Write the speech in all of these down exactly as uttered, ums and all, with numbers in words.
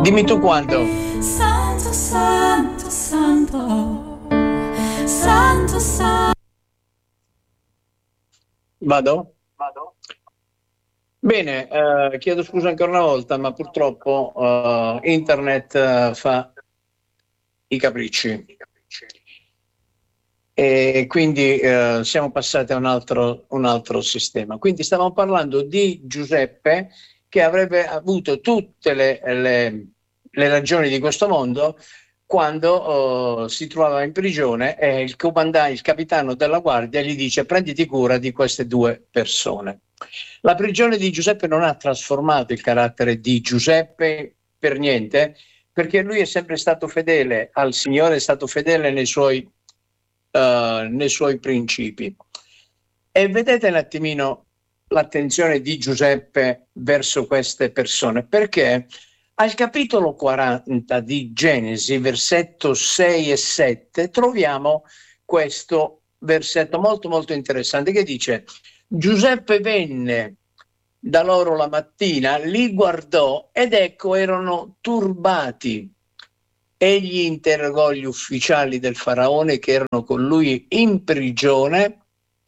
Dimmi tu quando. Santo, santo, santo, santo, santo. Vado? Vado. Bene, eh, chiedo scusa ancora una volta, ma purtroppo eh, internet eh, fa i capricci. E quindi eh, siamo passati a un altro, un altro sistema. Quindi stavamo parlando di Giuseppe, che avrebbe avuto tutte le, le, le ragioni di questo mondo quando oh, si trovava in prigione e il comandante, il capitano della guardia gli dice: prenditi cura di queste due persone. La prigione di Giuseppe non ha trasformato il carattere di Giuseppe per niente, perché lui è sempre stato fedele al Signore, è stato fedele nei suoi Uh, nei suoi principi. E vedete un attimino l'attenzione di Giuseppe verso queste persone, perché al capitolo quaranta di Genesi, versetto sei e sette, troviamo questo versetto molto molto interessante che dice: Giuseppe venne da loro la mattina, li guardò ed ecco erano turbati. Egli interrogò gli ufficiali del faraone che erano con lui in prigione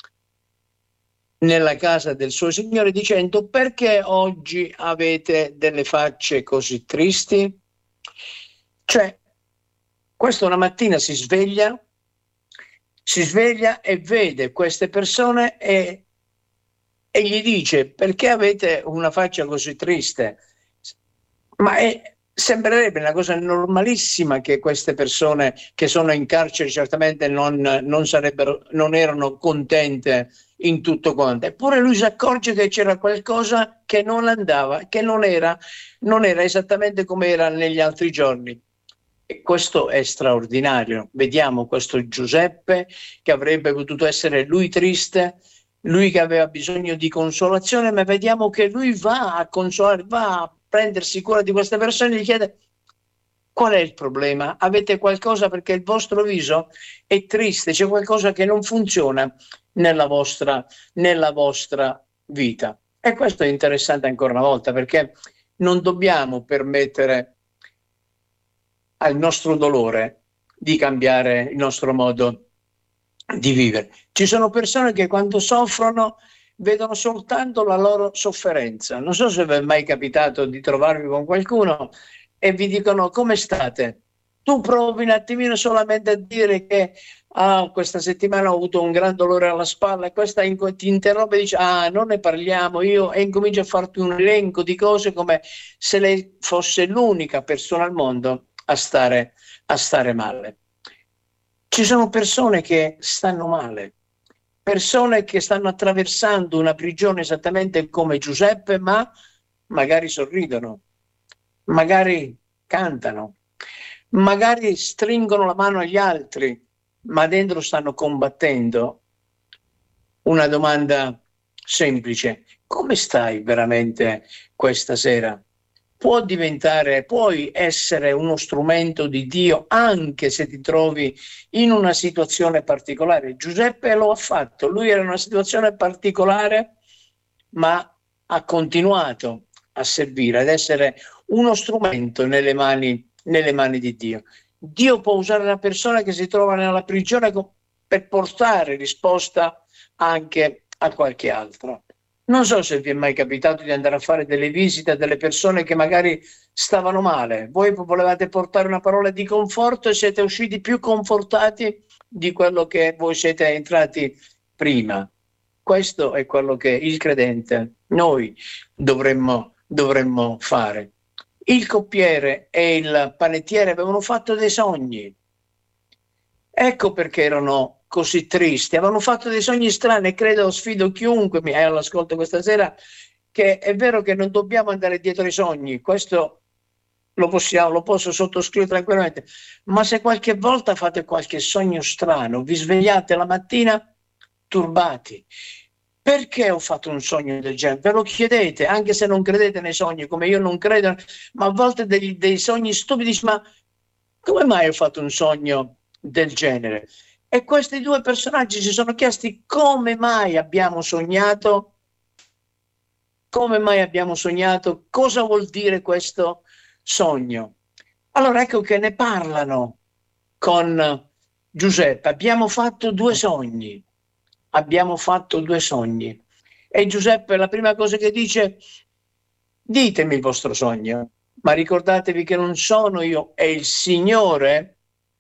nella casa del suo signore, dicendo: perché oggi avete delle facce così tristi? Cioè, questo una mattina si sveglia, si sveglia e vede queste persone e, e gli dice: perché avete una faccia così triste? Ma è sembrerebbe una cosa normalissima che queste persone che sono in carcere certamente non, non sarebbero, non erano contente in tutto quanto. Eppure lui si accorge che c'era qualcosa che non andava, che non era, non era esattamente come era negli altri giorni. E questo è straordinario. Vediamo questo Giuseppe che avrebbe potuto essere lui triste, lui che aveva bisogno di consolazione, ma vediamo che lui va a consolare, va a prendersi cura di queste persone e gli chiede: qual è il problema? Avete qualcosa, perché il vostro viso è triste, c'è qualcosa che non funziona nella vostra, nella vostra vita. E questo è interessante ancora una volta, perché non dobbiamo permettere al nostro dolore di cambiare il nostro modo di vivere. Ci sono persone che quando soffrono vedono soltanto la loro sofferenza. Non so se vi è mai capitato di trovarvi con qualcuno e vi dicono: come state? Tu provi un attimino solamente a dire che ah, questa settimana ho avuto un gran dolore alla spalla, e questa in- ti interrompe e dice: ah, non ne parliamo, io, e incomincia a farti un elenco di cose come se lei fosse l'unica persona al mondo a stare, a stare male. Ci sono persone che stanno male, persone che stanno attraversando una prigione esattamente come Giuseppe, ma magari sorridono, magari cantano, magari stringono la mano agli altri, ma dentro stanno combattendo una domanda semplice: come stai veramente questa sera? Può diventare, puoi essere uno strumento di Dio anche se ti trovi in una situazione particolare. Giuseppe lo ha fatto, lui era in una situazione particolare, ma ha continuato a servire, ad essere uno strumento nelle mani, nelle mani di Dio. Dio può usare una persona che si trova nella prigione per portare risposta anche a qualche altro. Non so se vi è mai capitato di andare a fare delle visite a delle persone che magari stavano male. Voi volevate portare una parola di conforto e siete usciti più confortati di quello che voi siete entrati prima. Questo è quello che il credente, noi dovremmo, dovremmo fare. Il coppiere e il panettiere avevano fatto dei sogni. Ecco perché erano così tristi, avevano fatto dei sogni strani. E credo, sfido chiunque mi è all'ascolto questa sera, che è vero che non dobbiamo andare dietro ai sogni, questo lo possiamo, lo posso sottoscrivere tranquillamente, ma se qualche volta fate qualche sogno strano, vi svegliate la mattina turbati: perché ho fatto un sogno del genere? Ve lo chiedete, anche se non credete nei sogni, come io non credo, ma a volte dei, dei sogni stupidi, ma come mai ho fatto un sogno del genere? E questi due personaggi si sono chiesti: come mai abbiamo sognato? Come mai abbiamo sognato? Cosa vuol dire questo sogno. Allora ecco che ne parlano con Giuseppe. Abbiamo fatto due sogni, abbiamo fatto due sogni. E Giuseppe la prima cosa che dice: ditemi il vostro sogno, ma ricordatevi che non sono io, è il Signore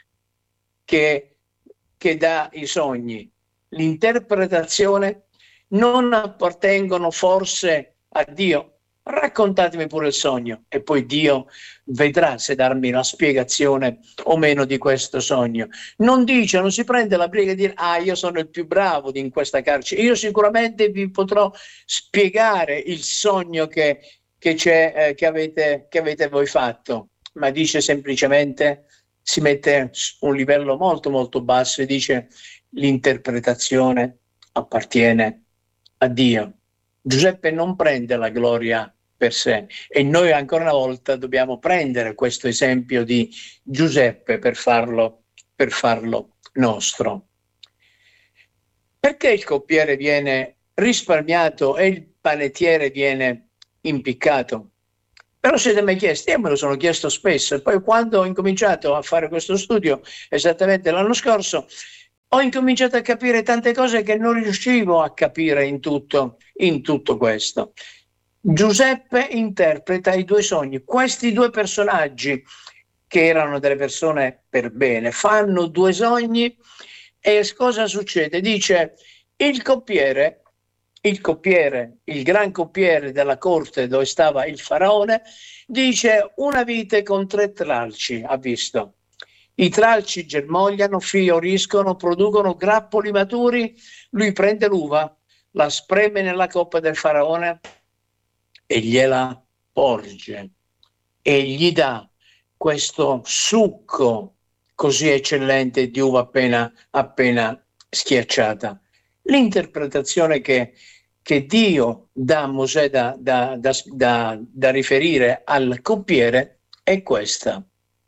che, che dà i sogni. L'interpretazione non appartengono forse a Dio. Raccontatemi pure il sogno e poi Dio vedrà se darmi una spiegazione o meno di questo sogno. Non dice, non si prende la briga di dire: ah, io sono il più bravo in questa carcere, io sicuramente vi potrò spiegare il sogno che, che c'è, eh, che avete, che avete voi fatto. Ma dice semplicemente, si mette un livello molto molto basso e dice: l'interpretazione appartiene a Dio. Giuseppe non prende la gloria per sé e noi ancora una volta dobbiamo prendere questo esempio di Giuseppe per farlo, per farlo nostro. Perché il coppiere viene risparmiato e il panettiere viene impiccato? Però siete mai chiesti? Io me lo sono chiesto spesso e poi quando ho incominciato a fare questo studio, esattamente l'anno scorso, ho incominciato a capire tante cose che non riuscivo a capire in tutto, in tutto questo. Giuseppe interpreta i due sogni. Questi due personaggi, che erano delle persone per bene, fanno due sogni e cosa succede? Dice: il coppiere, il coppiere, il gran coppiere della corte dove stava il faraone, dice: una vite con tre tralci ha visto. I tralci germogliano, fioriscono, producono grappoli maturi. Lui prende l'uva, la spreme nella coppa del faraone e gliela porge e gli dà questo succo così eccellente di uva appena, appena schiacciata. L'interpretazione che, che Dio dà a Mosè da, da, da, da, da riferire al coppiere è questa.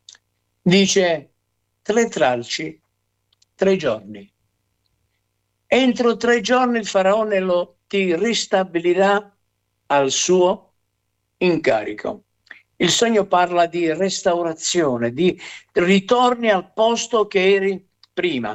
Dice: tre tralci, tre giorni. Entro tre giorni il faraone lo ti ristabilirà al suo incarico. Il sogno parla di restaurazione, di ritorni al posto che eri prima.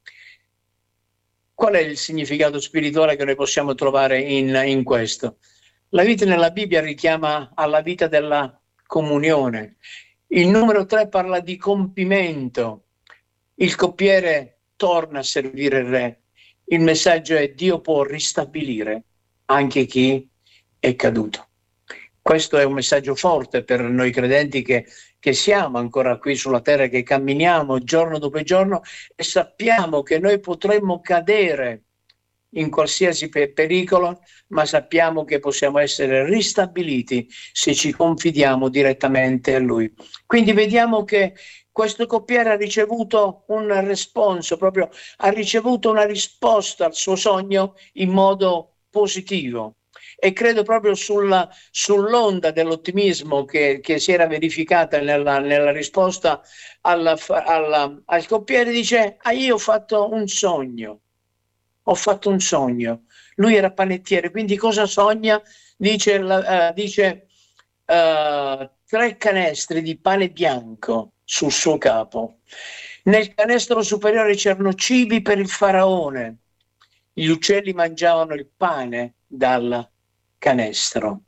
Qual è il significato spirituale che noi possiamo trovare in, in questo? La vita nella Bibbia richiama alla vita della comunione. Il numero tre parla di compimento. Il coppiere torna a servire il re. Il messaggio è: Dio può ristabilire anche chi è caduto. Questo è un messaggio forte per noi credenti che, che siamo ancora qui sulla terra, che camminiamo giorno dopo giorno e sappiamo che noi potremmo cadere in qualsiasi pe- pericolo, ma sappiamo che possiamo essere ristabiliti se ci confidiamo direttamente a Lui. Quindi vediamo che questo coppiere ha ricevuto un responso, proprio ha ricevuto una risposta al suo sogno in modo positivo. E credo proprio sulla, sull'onda dell'ottimismo che, che si era verificata nella, nella risposta alla, alla, al coppiere, dice: ah, io ho fatto un sogno, ho fatto un sogno. Lui era panettiere, quindi cosa sogna? Dice, uh, dice uh, tre canestri di pane bianco sul suo capo. Nel canestro superiore c'erano cibi per il faraone. Gli uccelli mangiavano il pane dal canestro.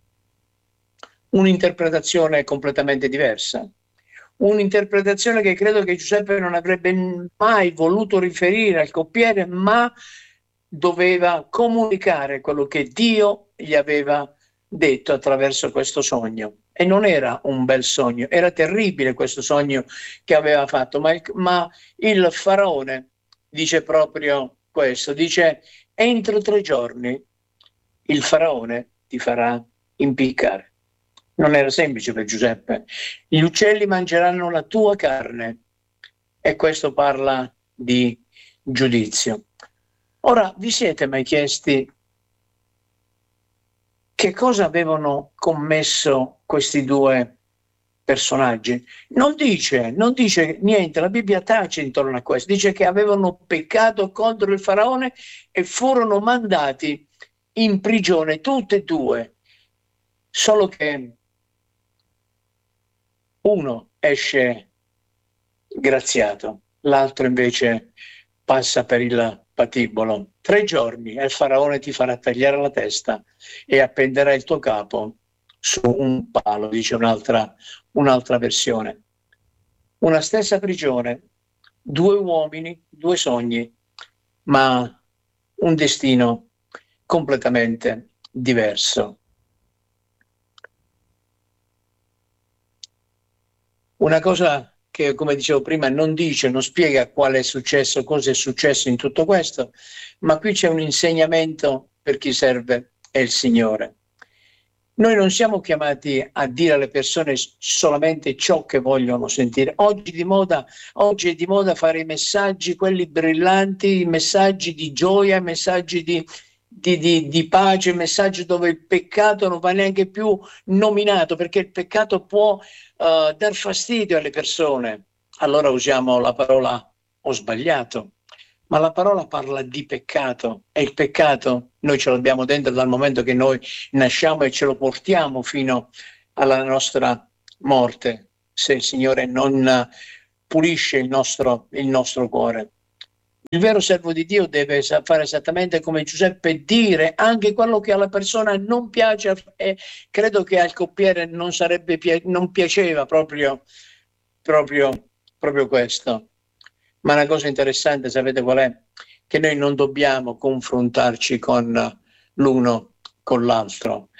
Un'interpretazione completamente diversa, un'interpretazione che credo che Giuseppe non avrebbe mai voluto riferire al coppiere, ma doveva comunicare quello che Dio gli aveva detto attraverso questo sogno. E non era un bel sogno, era terribile questo sogno che aveva fatto, ma il, ma il faraone dice proprio questo, dice: entro tre giorni il faraone ti farà impiccare. Non era semplice per Giuseppe. Gli uccelli mangeranno la tua carne. E questo parla di giudizio. Ora, vi siete mai chiesti che cosa avevano commesso questi due personaggi? Non dice, non dice niente, la Bibbia tace intorno a questo. Dice che avevano peccato contro il faraone e furono mandati in prigione tutte e due, solo che Uno esce graziato, l'altro invece passa per il patibolo. Tre giorni e il faraone ti farà tagliare la testa e appenderà il tuo capo su un palo, dice un'altra, un'altra versione. Una stessa prigione, due uomini, due sogni, ma un destino completamente diverso. Una cosa che, come dicevo prima, non dice, non spiega quale è successo, cosa è successo in tutto questo, ma qui c'è un insegnamento per chi serve è il Signore. Noi non siamo chiamati a dire alle persone solamente ciò che vogliono sentire. Oggi, di moda, oggi è di moda fare i messaggi, quelli brillanti, i messaggi di gioia, messaggi di, di, di, di pace, messaggi dove il peccato non va neanche più nominato, perché il peccato può uh, dar fastidio alle persone. Allora usiamo la parola ho sbagliato. Ma la parola parla di peccato e il peccato noi ce l'abbiamo dentro dal momento che noi nasciamo e ce lo portiamo fino alla nostra morte, se il Signore non pulisce il nostro, il nostro cuore. Il vero servo di Dio deve fare esattamente come Giuseppe, dire anche quello che alla persona non piace, e credo che al coppiere non sarebbe non piaceva proprio, proprio, proprio questo. Ma una cosa interessante, sapete qual è? Che noi non dobbiamo confrontarci con l'uno con l'altro.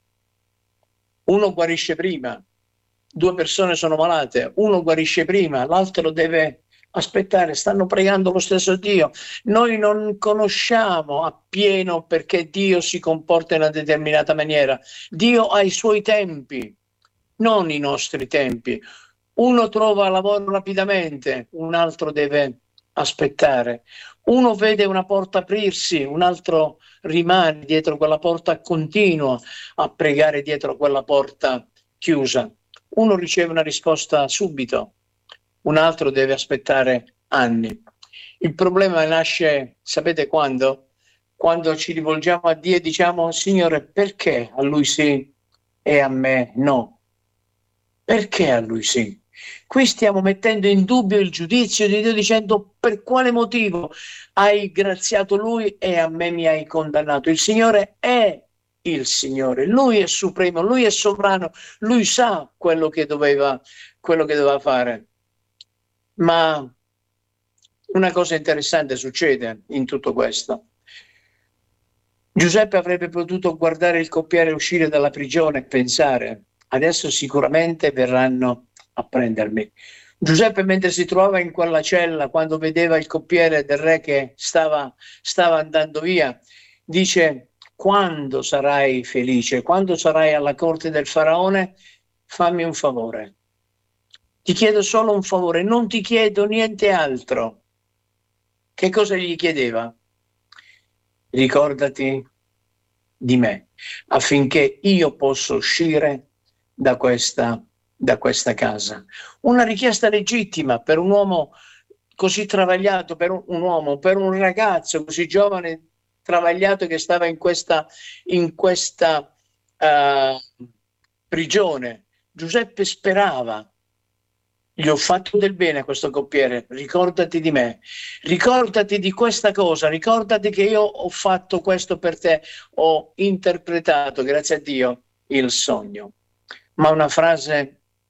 Uno guarisce prima, due persone sono malate, uno guarisce prima, l'altro deve aspettare, stanno pregando lo stesso Dio. Noi non conosciamo appieno perché Dio si comporta in una determinata maniera. Dio ha i suoi tempi, non i nostri tempi. Uno trova lavoro rapidamente, un altro deve aspettare. Uno vede una porta aprirsi, un altro rimane dietro quella porta, continua a pregare dietro quella porta chiusa. Uno riceve una risposta subito, un altro deve aspettare anni. Il problema nasce, sapete quando? Quando ci rivolgiamo a Dio e diciamo: Signore, perché a lui sì e a me no? Perché a lui sì? Qui stiamo mettendo in dubbio il giudizio di Dio dicendo: per quale motivo hai graziato lui e a me mi hai condannato? Il Signore è il Signore, lui è supremo, lui è sovrano, lui sa quello che doveva, quello che doveva fare. Ma una cosa interessante succede in tutto questo. Giuseppe avrebbe potuto guardare il coppiere uscire dalla prigione e pensare: adesso sicuramente verranno a prendermi. Giuseppe, mentre si trovava in quella cella, quando vedeva il coppiere del re che stava, stava andando via, dice: quando sarai felice, quando sarai alla corte del faraone, fammi un favore. Ti chiedo solo un favore, non ti chiedo niente altro. Che cosa gli chiedeva? Ricordati di me, affinché io possa uscire da questa da questa casa. Una richiesta legittima per un uomo così travagliato, per un, un uomo, per un ragazzo così giovane, travagliato, che stava in questa, in questa uh, prigione. Giuseppe sperava: gli ho fatto del bene a questo coppiere, ricordati di me, ricordati di questa cosa, ricordati che io ho fatto questo per te, ho interpretato, grazie a Dio, il sogno. Ma una frase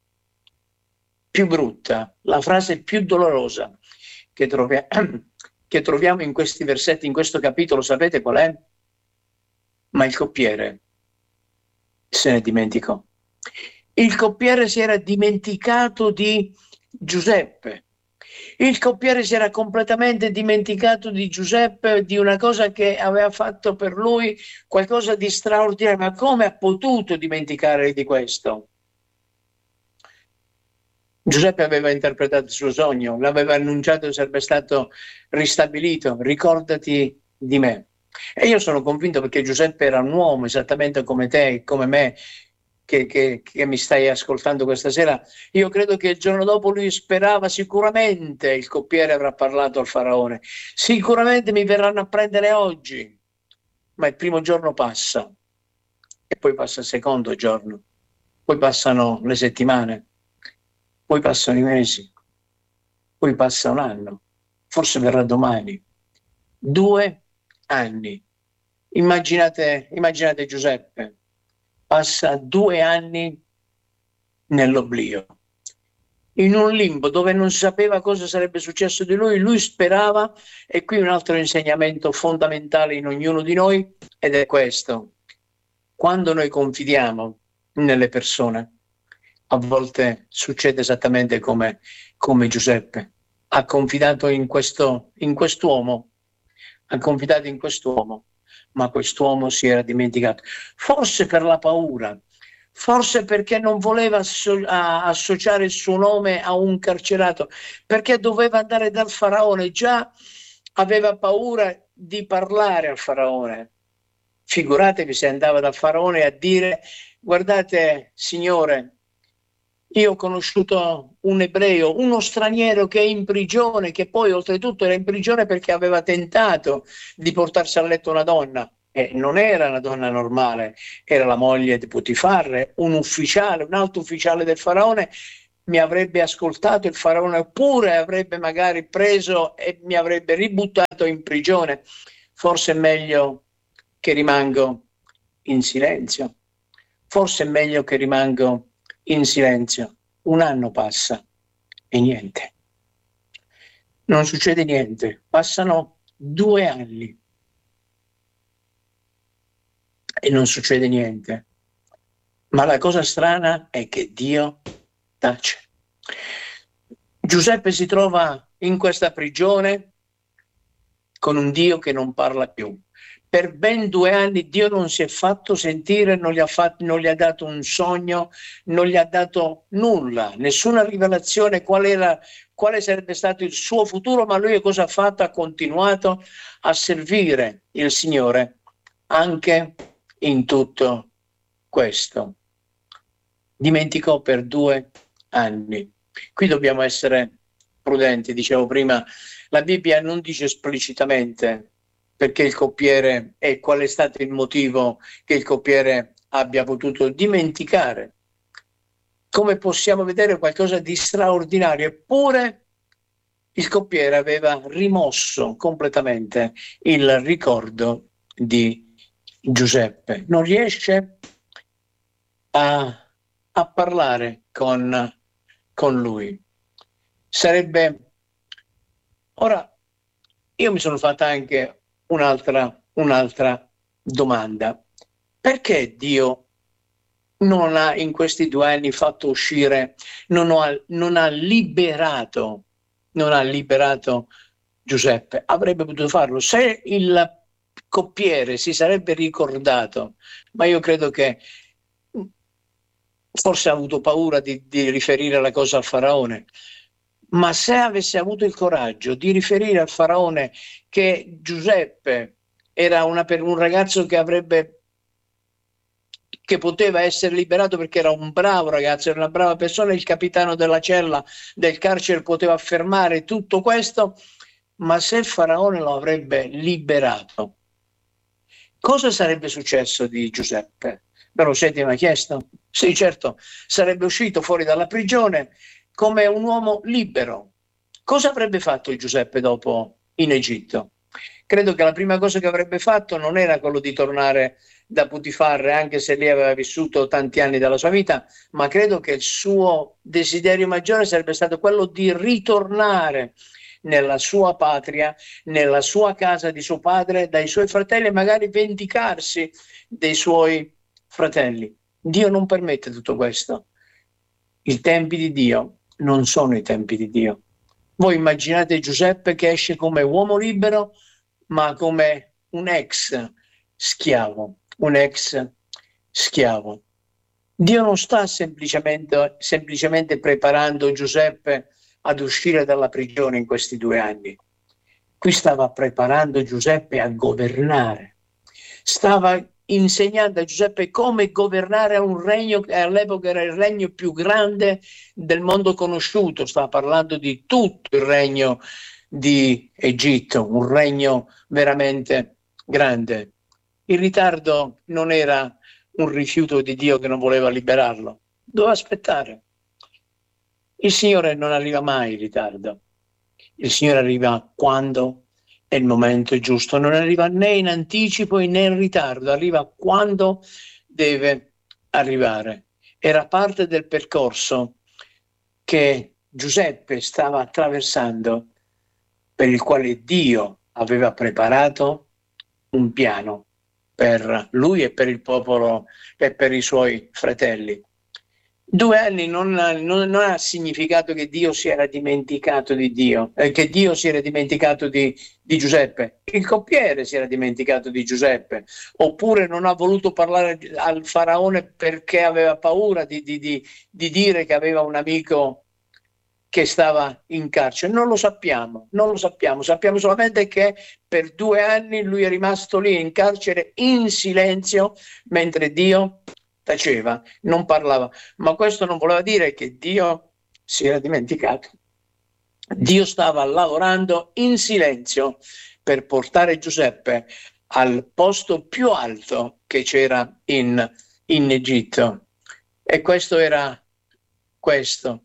più brutta, la frase più dolorosa che, trovi- che troviamo in questi versetti, in questo capitolo, sapete qual è? Ma il coppiere se ne dimenticò. Il coppiere si era dimenticato di Giuseppe. Il coppiere si era completamente dimenticato di Giuseppe, di una cosa che aveva fatto per lui, qualcosa di straordinario. Ma come ha potuto dimenticare di questo? Giuseppe aveva interpretato il suo sogno, l'aveva annunciato che sarebbe stato ristabilito. Ricordati di me. E io sono convinto, perché Giuseppe era un uomo esattamente come te e come me, che, che, che mi stai ascoltando questa sera. Io credo che il giorno dopo lui sperava: sicuramente il coppiere avrà parlato al faraone, sicuramente mi verranno a prendere oggi. Ma il primo giorno passa, e poi passa il secondo giorno, poi passano le settimane, poi passano i mesi, poi passa un anno, forse verrà domani. Due anni. Immaginate, immaginate Giuseppe, passa due anni nell'oblio, in un limbo dove non sapeva cosa sarebbe successo di lui, lui sperava, e qui un altro insegnamento fondamentale in ognuno di noi, ed è questo: quando noi confidiamo nelle persone, a volte succede esattamente come, come Giuseppe. Ha confidato in questo, in quest'uomo, ha confidato in quest'uomo, ma quest'uomo si era dimenticato, forse per la paura, forse perché non voleva asso- a- associare il suo nome a un carcerato, perché doveva andare dal faraone, già aveva paura di parlare al faraone. Figuratevi se andava dal faraone a dire: guardate signore, io ho conosciuto un ebreo, uno straniero che è in prigione, che poi oltretutto era in prigione perché aveva tentato di portarsi a letto una donna. E non era una donna normale, era la moglie di Potifar, un ufficiale, un alto ufficiale del faraone. Mi avrebbe ascoltato il faraone, oppure avrebbe magari preso e mi avrebbe ributtato in prigione. Forse è meglio che rimango in silenzio. Forse è meglio che rimango in silenzio. Un anno passa e niente. Non succede niente. Passano due anni e non succede niente. Ma la cosa strana è che Dio tace. Giuseppe si trova in questa prigione con un Dio che non parla più. Per ben due anni Dio non si è fatto sentire, non gli ha, fatto, non gli ha dato un sogno, non gli ha dato nulla, nessuna rivelazione qual era, quale sarebbe stato il suo futuro, ma lui cosa ha fatto? Ha continuato a servire il Signore anche in tutto questo. Dimenticò per due anni. Qui dobbiamo essere prudenti, dicevo prima, la Bibbia non dice esplicitamente perché il coppiere e qual è stato il motivo che il coppiere abbia potuto dimenticare. Come possiamo vedere, qualcosa di straordinario, eppure il coppiere aveva rimosso completamente il ricordo di Giuseppe. Non riesce a, a parlare con, con lui. Sarebbe... Ora, io mi sono fatta anche un'altra, un'altra domanda. Perché Dio non ha in questi due anni fatto uscire, non ha, non ha liberato, non ha liberato Giuseppe? Avrebbe potuto farlo se il coppiere si sarebbe ricordato, ma io credo che forse ha avuto paura di, di riferire la cosa al faraone. Ma se avesse avuto il coraggio di riferire al faraone che Giuseppe era una, per un ragazzo che avrebbe che poteva essere liberato perché era un bravo ragazzo, era una brava persona, il capitano della cella del carcere poteva affermare tutto questo, ma se il faraone lo avrebbe liberato, cosa sarebbe successo di Giuseppe? Ve lo siete mai chiesto? Sì, certo, sarebbe uscito fuori dalla prigione come un uomo libero. Cosa avrebbe fatto il Giuseppe dopo in Egitto? Credo che la prima cosa che avrebbe fatto non era quello di tornare da Potifar, anche se lì aveva vissuto tanti anni della sua vita, ma credo che il suo desiderio maggiore sarebbe stato quello di ritornare nella sua patria, nella sua casa di suo padre, dai suoi fratelli, e magari vendicarsi dei suoi fratelli. Dio non permette tutto questo. I tempi di Dio non sono i tempi di Dio. Voi immaginate Giuseppe che esce come uomo libero, ma come un ex schiavo, un ex schiavo. Dio non sta semplicemente, semplicemente preparando Giuseppe ad uscire dalla prigione in questi due anni. Qui stava preparando Giuseppe a governare. Stava insegnando a Giuseppe come governare un regno che all'epoca era il regno più grande del mondo conosciuto. Stava parlando di tutto il regno di Egitto, un regno veramente grande. Il ritardo non era un rifiuto di Dio che non voleva liberarlo, doveva aspettare. Il Signore non arriva mai in ritardo, il Signore arriva quando è il momento giusto, non arriva né in anticipo né in ritardo, arriva quando deve arrivare. Era parte del percorso che Giuseppe stava attraversando, per il quale Dio aveva preparato un piano per lui e per il popolo e per i suoi fratelli. Due anni non, non, non ha significato che Dio si era dimenticato di Dio, eh, che Dio si era dimenticato di, di Giuseppe. Il coppiere si era dimenticato di Giuseppe, oppure non ha voluto parlare al faraone perché aveva paura di, di, di, di dire che aveva un amico che stava in carcere. Non lo sappiamo, non lo sappiamo. Sappiamo solamente che per due anni lui è rimasto lì in carcere in silenzio, mentre Dio taceva, non parlava. Ma questo non voleva dire che Dio si era dimenticato. Dio stava lavorando in silenzio per portare Giuseppe al posto più alto che c'era in, in Egitto. E questo era questo.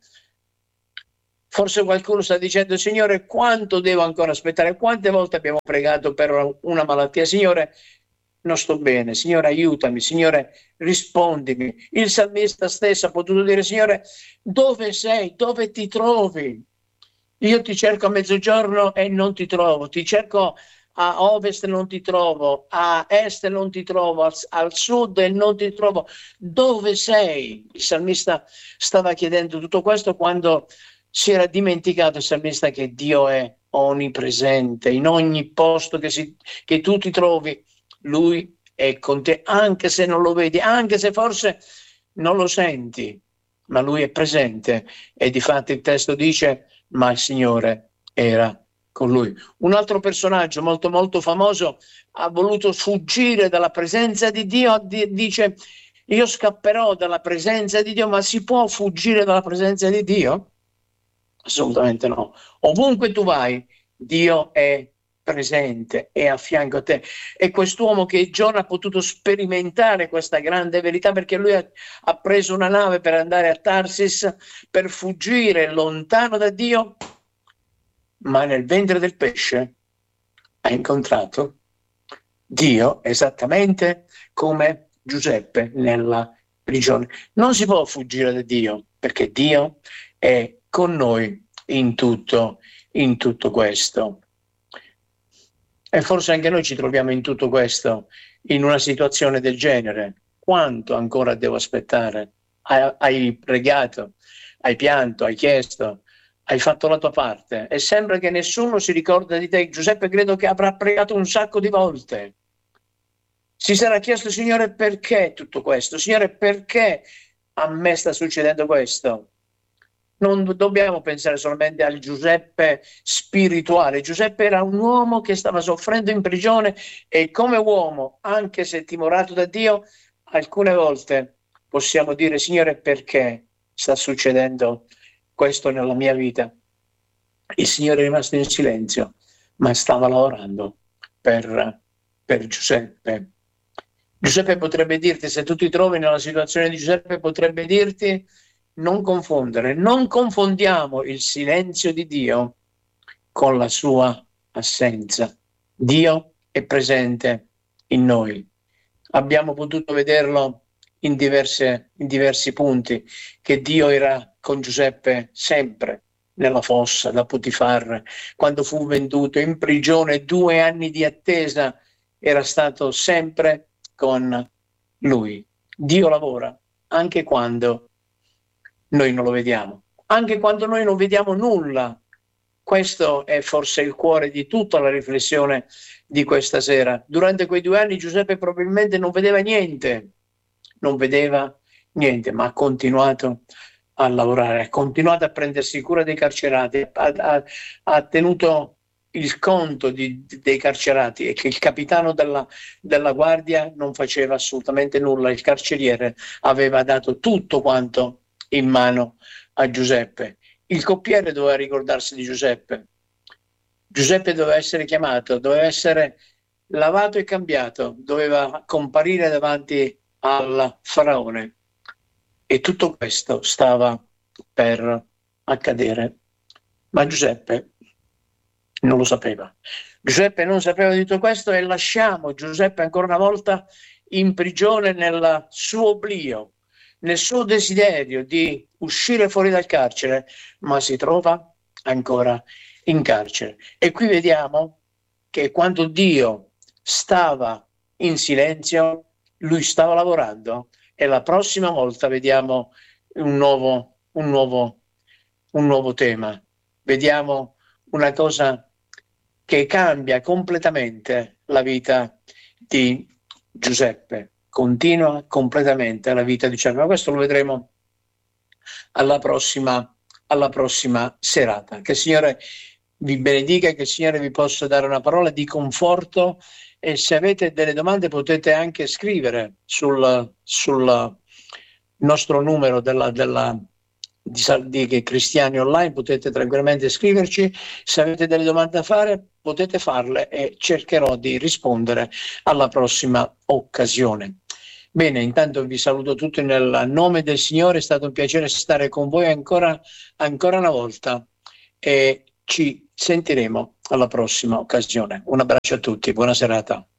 Forse qualcuno sta dicendo: Signore, quanto devo ancora aspettare? Quante volte abbiamo pregato per una malattia? Signore, non sto bene. Signore, aiutami. Signore, rispondimi. Il salmista stesso ha potuto dire: Signore, dove sei? Dove ti trovi? Io ti cerco a mezzogiorno e non ti trovo. Ti cerco a ovest e non ti trovo. A est e non ti trovo. Al, al sud e non ti trovo. Dove sei? Il salmista stava chiedendo tutto questo quando si era dimenticato il salmista che Dio è onnipresente, in ogni posto che, si, che tu ti trovi, Lui è con te, anche se non lo vedi, anche se forse non lo senti, ma Lui è presente. E difatti il testo dice: ma il Signore era con lui. Un altro personaggio molto molto famoso ha voluto fuggire dalla presenza di Dio, dice: io scapperò dalla presenza di Dio. Ma si può fuggire dalla presenza di Dio? Assolutamente no. Ovunque tu vai, Dio è presente, è a fianco a te. E quest'uomo che Giona ha potuto sperimentare questa grande verità, perché lui ha, ha preso una nave per andare a Tarsis per fuggire lontano da Dio, ma nel ventre del pesce ha incontrato Dio esattamente come Giuseppe nella prigione. Non si può fuggire da Dio, perché Dio è con noi in tutto, in tutto questo. E forse anche noi ci troviamo in tutto questo, in una situazione del genere. Quanto ancora devo aspettare? Hai, hai pregato, hai pianto, hai chiesto, hai fatto la tua parte e sembra che nessuno si ricorda di te. Giuseppe credo che avrà pregato un sacco di volte. Si sarà chiesto: Signore, perché tutto questo? Signore, perché a me sta succedendo questo? Non dobbiamo pensare solamente al Giuseppe spirituale. Giuseppe era un uomo che stava soffrendo in prigione e come uomo, anche se timorato da Dio, alcune volte possiamo dire: Signore, perché sta succedendo questo nella mia vita? Il Signore è rimasto in silenzio, ma stava lavorando per, per Giuseppe. Giuseppe potrebbe dirti, se tu ti trovi nella situazione di Giuseppe, potrebbe dirti: non confondere, non confondiamo il silenzio di Dio con la sua assenza. Dio è presente in noi. Abbiamo potuto vederlo in, diverse, in diversi punti, che Dio era con Giuseppe sempre, nella fossa da Potifar, quando fu venduto, in prigione, due anni di attesa, era stato sempre con lui. Dio lavora anche quando noi non lo vediamo, anche quando noi non vediamo nulla. Questo è forse il cuore di tutta la riflessione di questa sera. Durante quei due anni Giuseppe probabilmente non vedeva niente, non vedeva niente, ma ha continuato a lavorare, ha continuato a prendersi cura dei carcerati, ha, ha, ha tenuto il conto di, dei carcerati, e che il capitano della, della guardia non faceva assolutamente nulla. Il carceriere aveva dato tutto quanto in mano a Giuseppe. Il coppiere doveva ricordarsi di Giuseppe. Giuseppe doveva essere chiamato, doveva essere lavato e cambiato, doveva comparire davanti al faraone. E tutto questo stava per accadere. Ma Giuseppe non lo sapeva. Giuseppe non sapeva di tutto questo e lasciamo Giuseppe ancora una volta in prigione nel suo oblio, nel suo desiderio di uscire fuori dal carcere, ma si trova ancora in carcere. E qui vediamo che quando Dio stava in silenzio, lui stava lavorando, e la prossima volta vediamo un nuovo, un nuovo, un nuovo tema. Vediamo una cosa che cambia completamente la vita di Giuseppe, continua completamente la vita di Giuseppe. Ma questo lo vedremo alla prossima, alla prossima serata. Che il Signore vi benedica, che il Signore vi possa dare una parola di conforto, e se avete delle domande potete anche scrivere sul, sul nostro numero della, della di, di Cristiani Online, potete tranquillamente scriverci. Se avete delle domande da fare potete farle e cercherò di rispondere alla prossima occasione. Bene, intanto vi saluto tutti nel nome del Signore, è stato un piacere stare con voi ancora, ancora una volta, e ci sentiremo alla prossima occasione. Un abbraccio a tutti, buona serata.